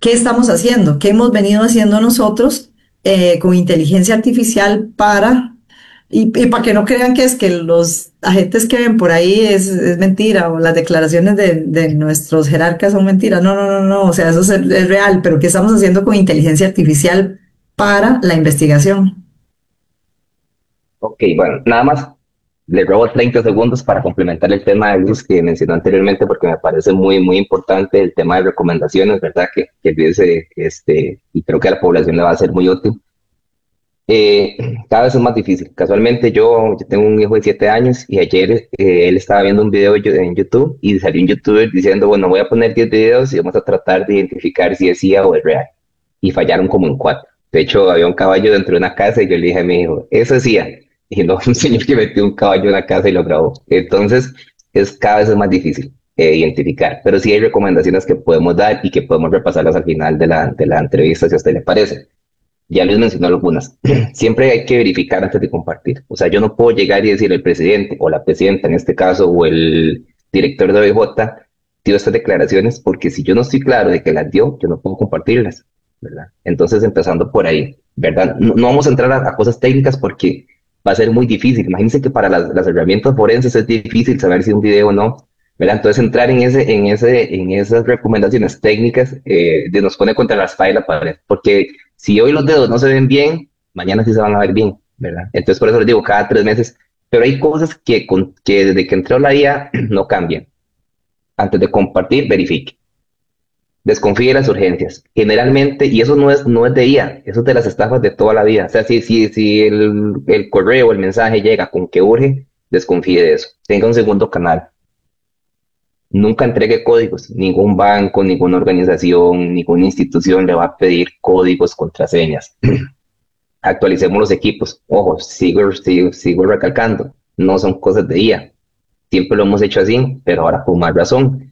¿qué estamos haciendo? ¿Qué hemos venido haciendo nosotros con inteligencia artificial y para que no crean que es que los agentes que ven por ahí es mentira o las declaraciones de nuestros jerarcas son mentiras? No, no, no, no, o sea, eso es real, pero ¿qué estamos haciendo con inteligencia artificial para la investigación? Ok, bueno, nada más le robo 30 segundos para complementar el tema de Luis que mencionó anteriormente porque me parece muy, muy importante el tema de recomendaciones, ¿verdad? Que Luis, y creo que a la población le va a ser muy útil. Eh, Cada vez es más difícil. Casualmente yo tengo un hijo de 7 años y ayer él estaba viendo un video en YouTube y salió un youtuber diciendo, bueno, voy a poner 10 videos y vamos a tratar de identificar si es IA o es real. Y fallaron como en 4. De hecho, había un caballo dentro de una casa y yo le dije a mi hijo, eso es IA. Y no, un señor que metió un caballo en una casa y lo grabó. Entonces, cada vez es más difícil identificar. Pero sí hay recomendaciones que podemos dar y que podemos repasarlas al final de la entrevista, si a usted le parece. Ya les mencionó algunas. Siempre hay que verificar antes de compartir. O sea, yo no puedo llegar y decir el presidente o la presidenta en este caso o el director de OIJ dio estas declaraciones porque si yo no estoy claro de que las dio, yo no puedo compartirlas, ¿verdad? Entonces, empezando por ahí, ¿verdad? No vamos a entrar a cosas técnicas porque va a ser muy difícil. Imagínense que para las herramientas forenses es difícil saber si un video o no, ¿verdad? Entonces, entrar en esas recomendaciones técnicas nos pone contra la espalda y la pared, porque si hoy los dedos no se ven bien, mañana sí se van a ver bien, ¿verdad? Entonces, por eso les digo, cada 3 meses. Pero hay cosas que desde que entró la IA no cambian. Antes de compartir, verifique. Desconfíe de las urgencias. Generalmente, y eso no es de IA, eso es de las estafas de toda la vida. O sea, si el correo o el mensaje llega con que urge, desconfíe de eso. Tenga un segundo canal. Nunca entregue códigos. Ningún banco, ninguna organización, ninguna institución le va a pedir códigos, contraseñas. Actualicemos los equipos. Ojo, sigo recalcando, no son cosas de IA. Siempre lo hemos hecho así, pero ahora con más razón.